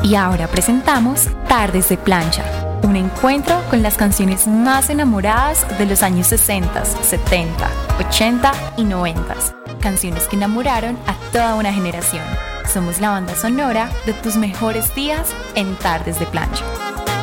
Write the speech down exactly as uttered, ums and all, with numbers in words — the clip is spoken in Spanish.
Y ahora presentamos Tardes de Plancha, un encuentro con las canciones más enamoradas de los años sesenta, setenta, ochenta y noventa. Canciones que enamoraron a toda una generación. Somos la banda sonora de tus mejores días en Tardes de Plancha.